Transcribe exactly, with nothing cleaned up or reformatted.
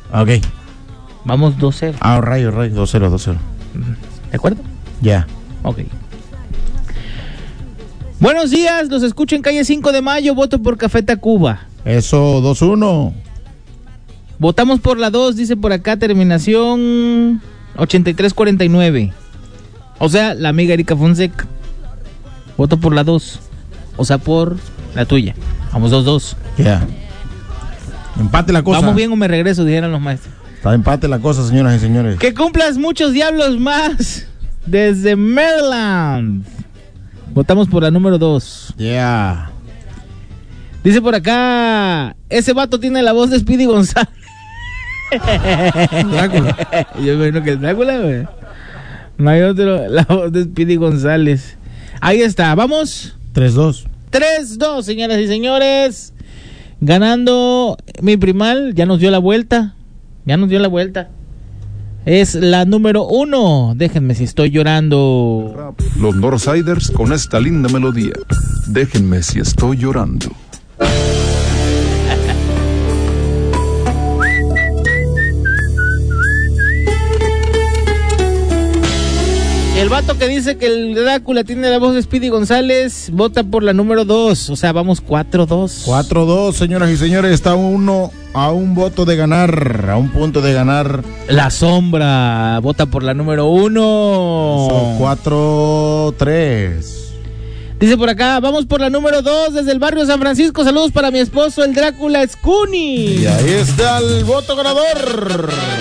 Ok. Vamos dos cero. Ah, rayo, rayo, dos cero, dos cero. ¿De acuerdo? Ya. Ok. Buenos días, los escucho en calle cinco de mayo, voto por Café Tacuba. Eso, dos uno. Votamos por la dos, dice por acá, terminación ochenta y tres cuarenta y nueve. O sea, la amiga Erika Fonseca. Voto por la dos. O sea, por la tuya. Vamos dos dos. Ya. Empate la cosa. ¿Vamos bien o me regreso? Dijeron los maestros. Está empate la cosa, señoras y señores. Que cumplas muchos diablos más. Desde Maryland. Votamos por la número dos. Yeah. Dice por acá, ese vato tiene la voz de Speedy González. Drácula. Yo me imagino que el Drácula, güey. No hay otro, la voz de Speedy González. Ahí está, vamos. tres dos. tres dos, señoras y señores. Ganando mi primal, ya nos dio la vuelta. Ya nos dio la vuelta. Es la número uno. Déjenme si estoy llorando. Los Northsiders con esta linda melodía. Déjenme si estoy llorando. El vato que dice que el Drácula tiene la voz de Speedy González vota por la número dos. O sea, vamos cuatro dos. cuatro dos, señoras y señores. Está uno a un voto de ganar. A un punto de ganar. La Sombra vota por la número uno. cuatro tres. Dice por acá, vamos por la número dos desde el barrio San Francisco. Saludos para mi esposo, el Drácula Scuni. Y ahí está el voto ganador.